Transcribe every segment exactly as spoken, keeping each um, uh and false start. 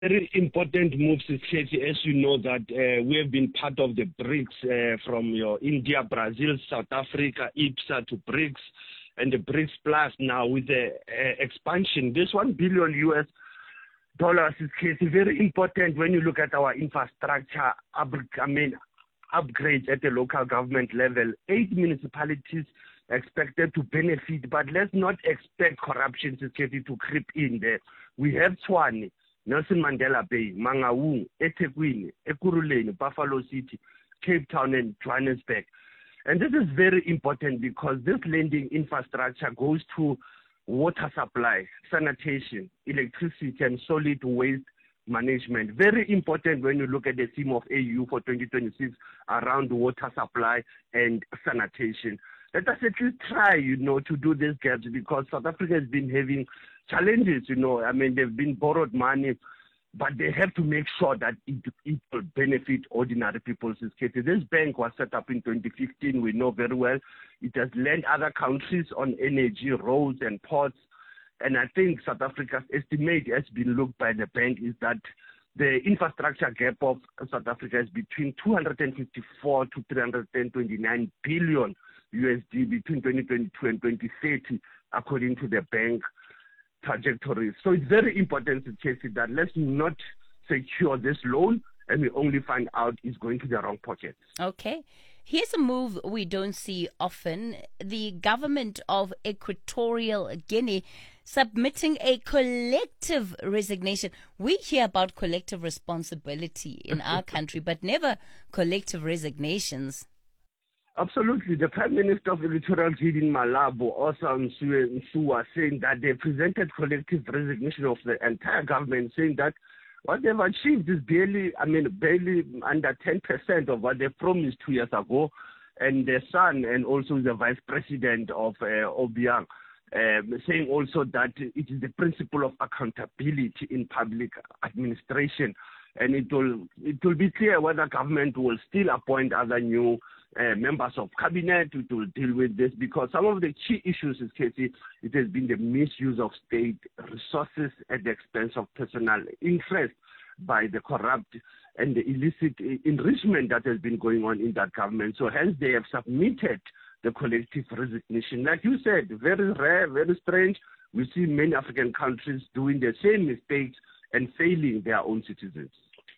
Very important moves, Katie, as you know that uh, we have been part of the BRICS uh, from your India, Brazil, South Africa, I P S A to BRICS, and the BRICS Plus now with the uh, expansion. This one billion U S dollars is Katie, very important when you look at our infrastructure, up, I mean, upgrades at the local government level. Eight municipalities expected to benefit, but let's not expect corruption, Katie, to creep in there. We have Tshwane, Nelson Mandela Bay, Mangaung, eThekwini, Ekurhuleni, Buffalo City, Cape Town, and Johannesburg. And this is very important because this lending infrastructure goes to water supply, sanitation, electricity, and solid waste management. Very important when you look at the theme of A U for twenty twenty-six around water supply and sanitation. Let us at least try, you know, to do these gaps because South Africa has been having challenges, you know. I mean, they've been borrowed money, but they have to make sure that it, it will benefit ordinary people's cases. This bank was set up in twenty fifteen, we know very well. It has lent other countries on energy, roads, and ports. And I think South Africa's estimate has been looked by the bank is that the infrastructure gap of South Africa is between two hundred fifty-four to three hundred twenty-nine billion U S D between twenty twenty-two and twenty thirty, according to the bank trajectory. So it's very important to Casey that let's not secure this loan and we only find out it's going to the wrong pockets. Okay. Here's a move we don't see often. The government of Equatorial Guinea submitting a collective resignation. We hear about collective responsibility in our country, but never collective resignations. Absolutely. The Prime Minister of Equatorial Guinea, Malabo, also Nsuwa, saying that they presented collective resignation of the entire government, saying that what they've achieved is barely, I mean, barely under ten percent of what they promised two years ago. And their son, and also the Vice President of uh, Obiang, um, saying also that it is the principle of accountability in public administration. And it will, it will be clear whether government will still appoint other new Uh, members of cabinet to, to deal with this, because some of the key issues is, Casey, it has been the misuse of state resources at the expense of personal interest by the corrupt and the illicit enrichment that has been going on in that government. So hence they have submitted the collective resignation. Like you said, very rare, very strange. We see many African countries doing the same mistakes and failing their own citizens.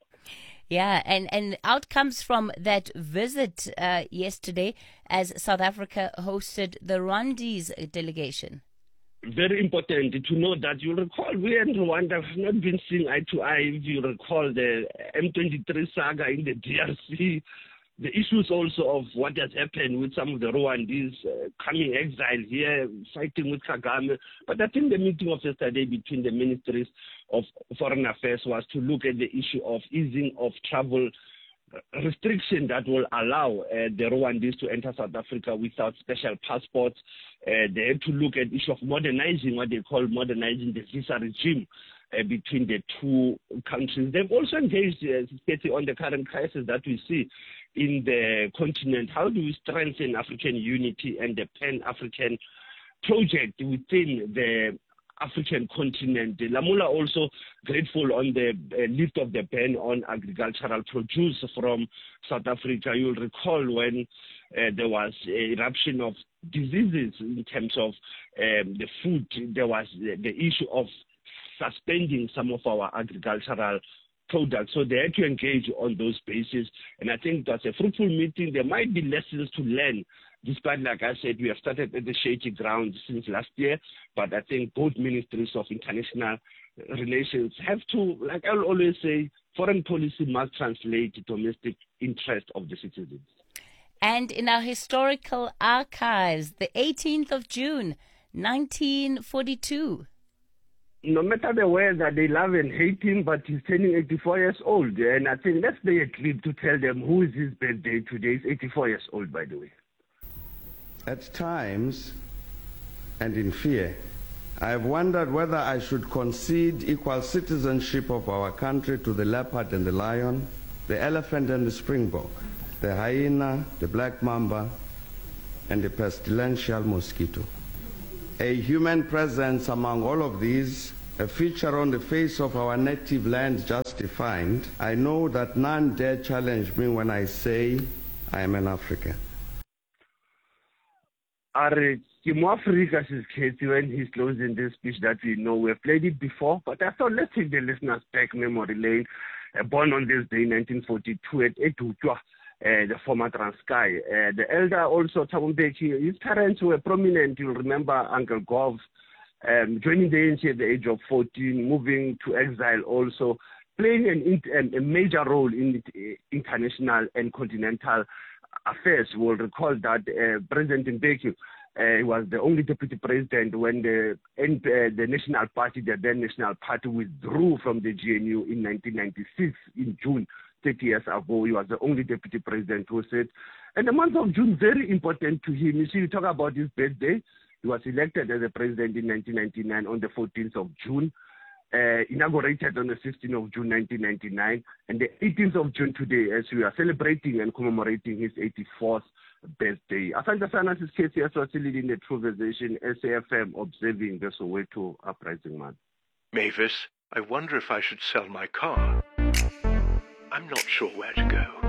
Yeah, and, and outcomes from that visit uh, yesterday as South Africa hosted the Rwandese delegation. Very important to know that you recall we and Rwanda have not been seeing eye to eye. If you recall the M twenty-three saga in the D R C, the issues also of what has happened with some of the Rwandese uh, coming exile here, fighting with Kagame. But I think the meeting of yesterday between the ministries of Foreign Affairs was to look at the issue of easing of travel restriction that will allow uh, the Rwandese to enter South Africa without special passports. Uh, they had to look at the issue of modernizing, what they call modernizing the visa regime uh, between the two countries. They've also engaged uh, on the current crisis that we see in the continent. How do we strengthen African unity and the Pan-African project within the African continent? Lamula also grateful on the uh, lift of the ban on agricultural produce from South Africa. You'll recall when uh, there was a eruption of diseases in terms of um, the food, there was the, the issue of suspending some of our agricultural products. So they had to engage on those bases. And I think that's a fruitful meeting. There might be lessons to learn. Despite, like I said, we have started at the shaky ground since last year, but I think both ministries of international relations have to, like I'll always say, foreign policy must translate domestic interest of the citizens. And in our historical archives, the eighteenth of June, nineteen forty-two. No matter the weather, they love and hate him, but he's turning eighty-four years old. And I think let's play a clip to tell them who is his birthday today. He's eighty-four years old, by the way. At times, and in fear, I have wondered whether I should concede equal citizenship of our country to the leopard and the lion, the elephant and the springbok, the hyena, the black mamba, and the pestilential mosquito. A human presence among all of these a feature on the face of our native land just defined, I know that none dare challenge me when I say I am an African. Are Africa is Casey when he's closing this speech that we know we've played it before, but I thought let's take the listeners back memory lane. Uh, born on this day, nineteen forty-two, at Etutwa, uh, the former Transkei. Uh, the elder also, Thabo Mbeki, his parents were prominent. You'll remember Uncle Gov um, joining the A N C at the age of fourteen, moving to exile also, playing an, an, a major role in the, uh, international and continental affairs. We'll recall that uh, President Mbeki uh, was the only deputy president when the uh, the National Party, the then National Party, withdrew from the G N U in nineteen ninety-six in June, thirty years ago. He was the only deputy president who said. And the month of June, very important to him. You see, you talk about his birthday. He was elected as a president in nineteen ninety-nine on the fourteenth of June. Uh, inaugurated on the sixteenth of June nineteen ninety-nine, and the eighteenth of June today, as we are celebrating and commemorating his eighty-fourth birthday. Asante sana sis Casey Swatili leading the Truthization, S A F M, observing the Soweto uprising, man. Mavis, I wonder if I should sell my car. I'm not sure where to go.